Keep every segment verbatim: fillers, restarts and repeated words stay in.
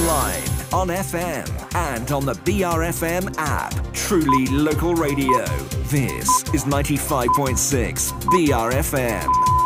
online, on F M, and on the B R F M app. Truly local radio. This is ninety-five point six B R F M.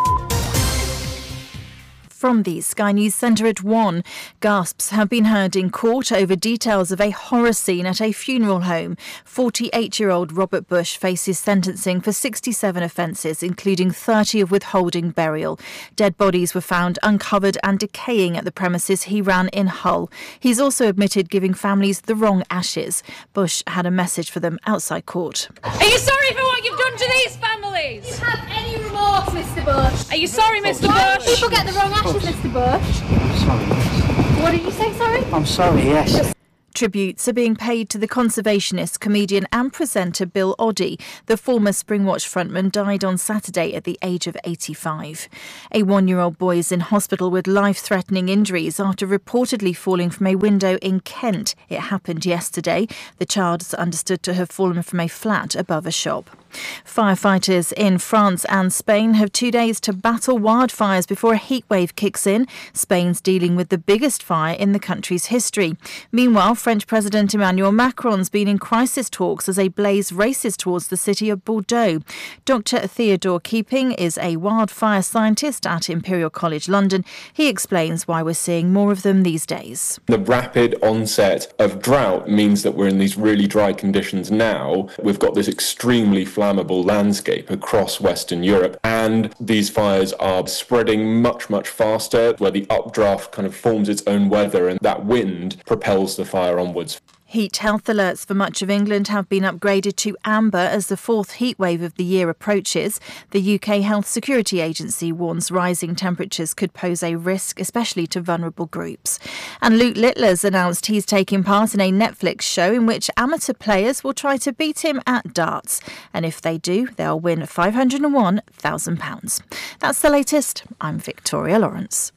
From the Sky News Centre at one, gasps have been heard in court over details of a horror scene at a funeral home. forty-eight-year-old Robert Bush faces sentencing for sixty-seven offences, including thirty of withholding burial. Dead bodies were found uncovered and decaying at the premises he ran in Hull. He's also admitted giving families the wrong ashes. Bush had a message for them outside court. Are you sorry for what you've done to these families? Do you have any remorse, Mister Bush? Are you sorry, Mister Why Bush? do people get the wrong ashes, Mister Bush? I'm sorry, yes. What did you say, sorry? I'm sorry, yes. Tributes are being paid to the conservationist, comedian and presenter Bill Oddie. The former Springwatch frontman died on Saturday at the age of eighty-five. A one-year-old boy is in hospital with life-threatening injuries after reportedly falling from a window in Kent. It happened yesterday. The child is understood to have fallen from a flat above a shop. Firefighters in France and Spain have two days to battle wildfires before a heatwave kicks in. Spain's dealing with the biggest fire in the country's history. Meanwhile, French President Emmanuel Macron's been in crisis talks as a blaze races towards the city of Bordeaux. Doctor Theodore Keeping is a wildfire scientist at Imperial College London. He explains why we're seeing more of them these days. The rapid onset of drought means that we're in these really dry conditions now. We've got this extremely flammable landscape across Western Europe, and these fires are spreading much, much faster, where the updraft kind of forms its own weather and that wind propels the fire onwards. Heat health alerts for much of England have been upgraded to amber as the fourth heat wave of the year approaches. The U K Health Security Agency warns rising temperatures could pose a risk, especially to vulnerable groups. And Luke Littler's announced he's taking part in a Netflix show in which amateur players will try to beat him at darts. And if they do, they'll win five hundred and one thousand pounds. That's the latest. I'm Victoria Lawrence.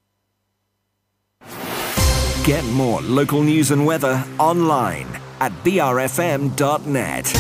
Get more local news and weather online at b r f m dot net.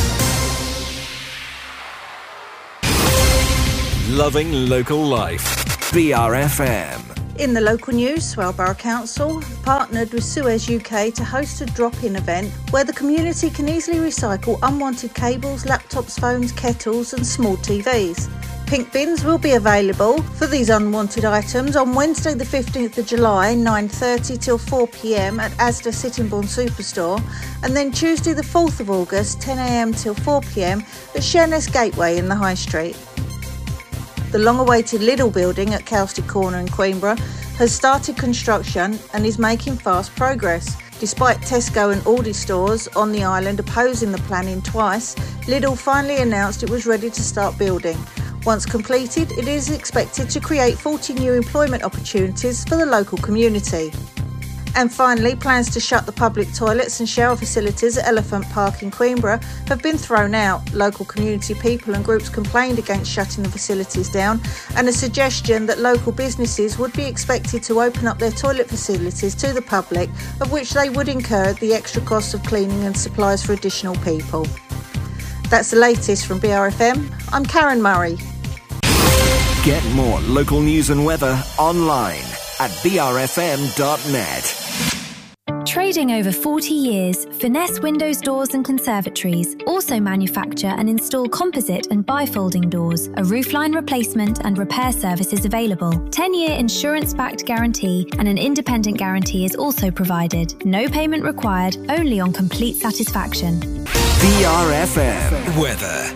Loving local life. B R F M. In the local news, Swale Borough Council have partnered with Suez U K to host a drop-in event where the community can easily recycle unwanted cables, laptops, phones, kettles and small T Vs. Pink bins will be available for these unwanted items on Wednesday the fifteenth of July, nine thirty till four p m at Asda Sittingbourne Superstore, and then Tuesday the fourth of August, ten a m till four p m at Sheerness Gateway in the High Street. The long-awaited Lidl building at Cowstick Corner in Queenborough has started construction and is making fast progress. Despite Tesco and Aldi stores on the island opposing the planning twice, Lidl finally announced it was ready to start building. Once completed, it is expected to create forty new employment opportunities for the local community. And finally, plans to shut the public toilets and shower facilities at Elephant Park in Queenborough have been thrown out. Local community people and groups complained against shutting the facilities down, and a suggestion that local businesses would be expected to open up their toilet facilities to the public, of which they would incur the extra cost of cleaning and supplies for additional people. That's the latest from B R F M. I'm Karen Murray. Get more local news and weather online at b r f m dot net. Trading over forty years, Finesse Windows, Doors and Conservatories also manufacture and install composite and bifolding doors. A roofline replacement and repair service is available. ten-year insurance-backed guarantee and an independent guarantee is also provided. No payment required, only on complete satisfaction. B R F M weather.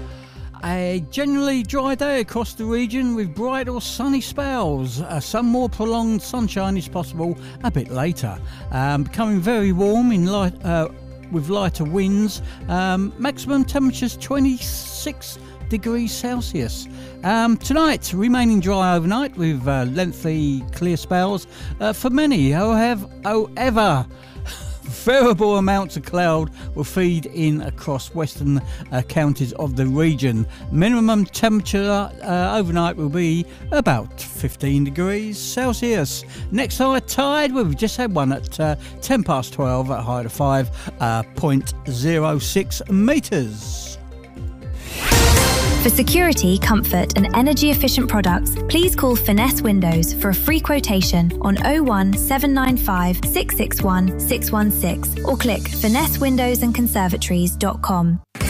A generally dry day across the region with bright or sunny spells. Uh, some more prolonged sunshine is possible a bit later. Um, becoming very warm in light, uh, with lighter winds. Um, maximum temperatures twenty-six degrees Celsius. Um, tonight, remaining dry overnight with uh, lengthy clear spells. Uh, for many, however, however variable amounts of cloud will feed in across western uh, counties of the region. Minimum temperature uh, overnight will be about fifteen degrees Celsius. Next high tide, we've just had one at uh, ten past twelve at a height of five point zero six metres. For security, comfort and energy-efficient products, please call Finesse Windows for a free quotation on oh one seven nine five six six one six one six or click finesse windows and conservatories dot com.